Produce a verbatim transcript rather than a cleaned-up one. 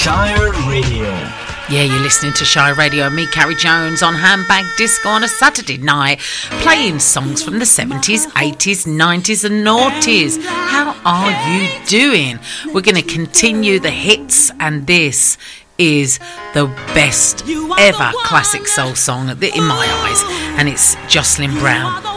Shire Radio. Yeah, you're listening to Shire Radio. Me, Carrie Jones, on Handbag Disco on a Saturday night, playing songs from the seventies, eighties, nineties and noughties. How are you doing? We're going to continue the hits, and this is the best ever classic soul song in my eyes, and it's Jocelyn Brown,